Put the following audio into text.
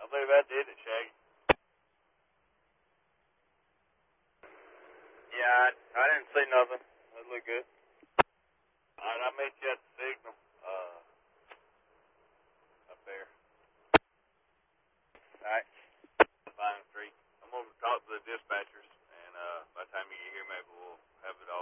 I believe that did it, Shaggy. Yeah, I didn't see nothing. That looked good. All right, I'll meet you at the signal. Up there. All right. Fine, 3. I'm going to talk to the dispatchers, and by the time you get here, maybe we'll have it all.